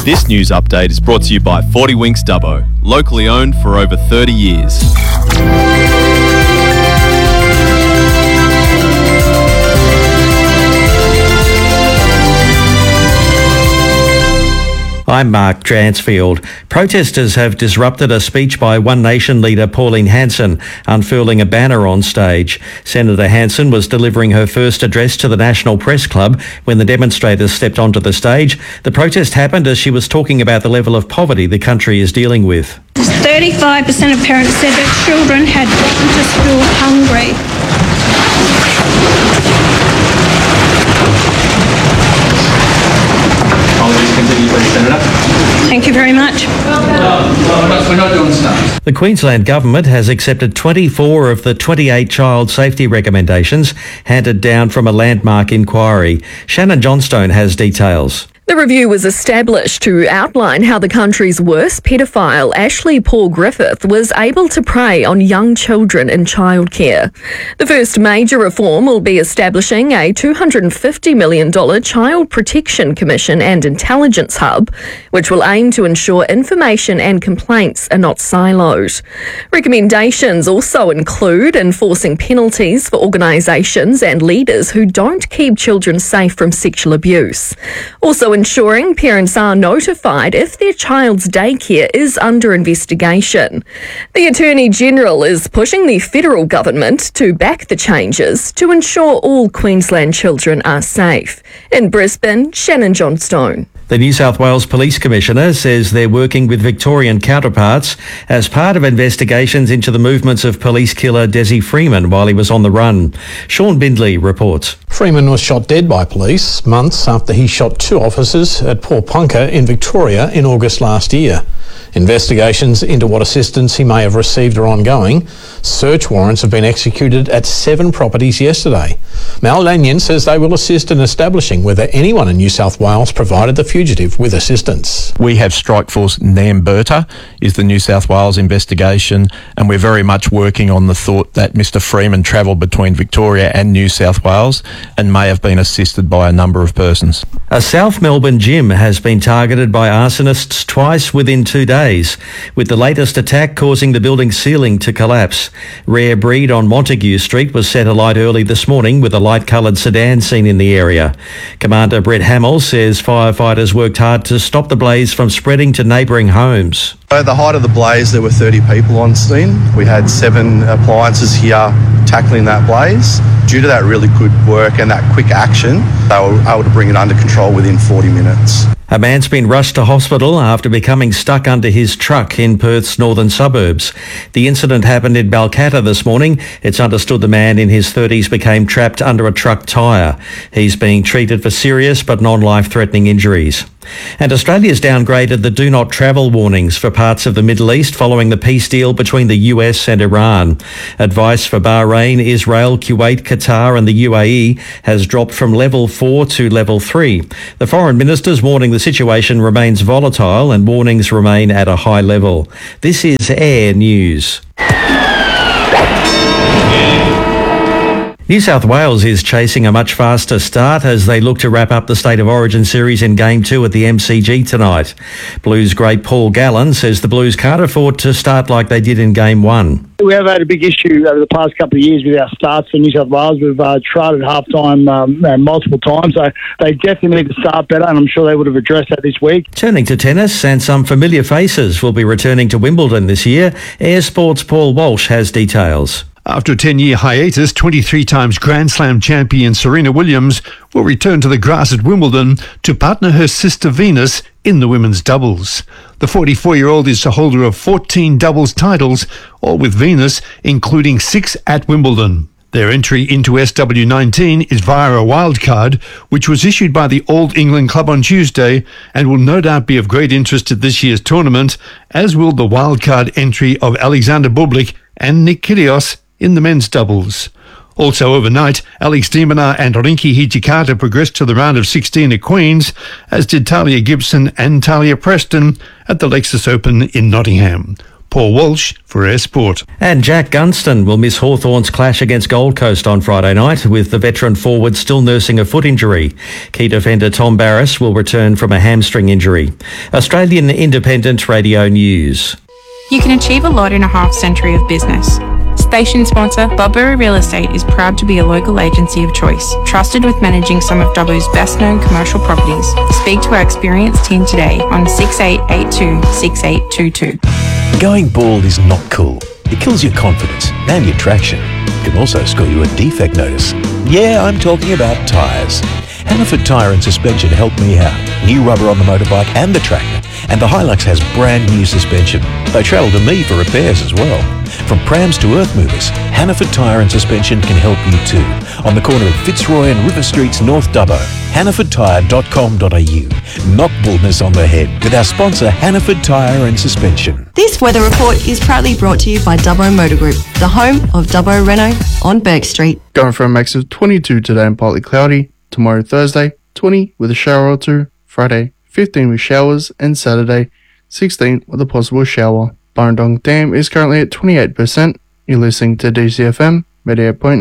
This news update is brought to you by 40 Winks Dubbo, locally owned for over 30 years. I'm Mark Dransfield. Protesters have disrupted a speech by One Nation leader Pauline Hanson, unfurling a banner on stage. Senator Hanson was delivering her first address to the National Press Club when the demonstrators stepped onto the stage. The protest happened as she was talking about the level of poverty the country is dealing with. 35% of parents said their children had gone to school hungry. Thank you very much. We're not doing stuff. The Queensland Government has accepted 24 of the 28 child safety recommendations handed down from a landmark inquiry. Shannon Johnstone has details. The review was established to outline how the country's worst paedophile, Ashley Paul Griffith, was able to prey on young children in childcare. The first major reform will be establishing a $250 million Child Protection Commission and Intelligence Hub, which will aim to ensure information and complaints are not siloed. Recommendations also include enforcing penalties for organisations and leaders who don't keep children safe from sexual abuse. Also ensuring parents are notified if their child's daycare is under investigation. The Attorney-General is pushing the federal government to back the changes to ensure all Queensland children are safe. In Brisbane, Shannon Johnstone. The New South Wales Police Commissioner says they're working with Victorian counterparts as part of investigations into the movements of police killer Desi Freeman while he was on the run. Sean Bindley reports. Freeman was shot dead by police months after he shot two officers at Port Plunker in Victoria in August last year. Investigations into what assistance he may have received are ongoing. Search warrants have been executed at 7 properties yesterday. Mal Lanyon says they will assist in establishing whether anyone in New South Wales provided the fugitive with assistance. We have Strikeforce Namberta is the New South Wales investigation, and we're very much working on the thought that Mr Freeman travelled between Victoria and New South Wales and may have been assisted by a number of persons. A South Melbourne gym has been targeted by arsonists twice within 2 days, with the latest attack causing the building's ceiling to collapse. Rare Breed on Montague Street was set alight early this morning with a light-coloured sedan seen in the area. Commander Brett Hamill says firefighters worked hard to stop the blaze from spreading to neighbouring homes. At the height of the blaze, there were 30 people on scene. We had 7 appliances here tackling that blaze. Due to that really good work and that quick action, they were able to bring it under control within 40 minutes. A man's been rushed to hospital after becoming stuck under his truck in Perth's northern suburbs. The incident happened in Balcatta this morning. It's understood the man in his 30s became trapped under a truck tyre. He's being treated for serious but non-life-threatening injuries. And Australia's downgraded the do not travel warnings for parts of the Middle East following the peace deal between the US and Iran. Advice for Bahrain, Israel, Kuwait, Qatar and the UAE has dropped from level 4 to level 3. The foreign minister's warning the situation remains volatile and warnings remain at a high level. This is Air News. New South Wales is chasing a much faster start as they look to wrap up the State of Origin series in Game 2 at the MCG tonight. Blues great Paul Gallen says the Blues can't afford to start like they did in Game 1. We have had a big issue over the past couple of years with our starts for New South Wales. We've tried at half-time multiple times, so they definitely need to start better, and I'm sure they would have addressed that this week. Turning to tennis, and some familiar faces will be returning to Wimbledon this year. Air Sports' Paul Walsh has details. After a 10-year hiatus, 23 times Grand Slam champion Serena Williams will return to the grass at Wimbledon to partner her sister Venus in the women's doubles. The 44-year-old is the holder of 14 doubles titles, all with Venus, including 6 at Wimbledon. Their entry into SW19 is via a wildcard, which was issued by the All England Club on Tuesday and will no doubt be of great interest at this year's tournament, as will the wildcard entry of Alexander Bublik and Nick Kyrgios in the men's doubles. Also overnight, Alex de Minaur and Rinky Hijikata progressed to the round of 16 at Queen's, as did Talia Gibson and Talia Preston at the Lexus Open in Nottingham. Paul Paul Walsh for Air Sport. And Jack Gunston will miss Hawthorn's clash against Gold Coast on Friday night, with the veteran forward still nursing a foot injury. Key defender Tom Barras will return from a hamstring injury. Australian Independent Radio News. You can achieve a lot in a half-century of business. Station sponsor Bubberoo Real Estate is proud to be a local agency of choice, trusted with managing some of Dubbo's best-known commercial properties. Speak to our experienced team today on 6882 6822. Going bald is not cool. It kills your confidence and your traction. It can also score you a defect notice. Yeah, I'm talking about tyres. Hannaford Tyre and Suspension helped me out. New rubber on the motorbike and the tractor. And the Hilux has brand new suspension. They travel to me for repairs as well. From prams to earth movers, Hannaford Tyre and Suspension can help you too. On the corner of Fitzroy and River Streets, North Dubbo. HannafordTyre.com.au. Knock baldness on the head with our sponsor Hannaford Tyre and Suspension. This weather report is proudly brought to you by Dubbo Motor Group, the home of Dubbo Renault on Burke Street. Going for a max of 22 today and partly cloudy. Tomorrow Thursday, 20 with a shower or two. Friday, 15 with showers. And Saturday, 16 with a possible shower. Burrendong Dam is currently at 28%. You're listening to DCFM, 88.9.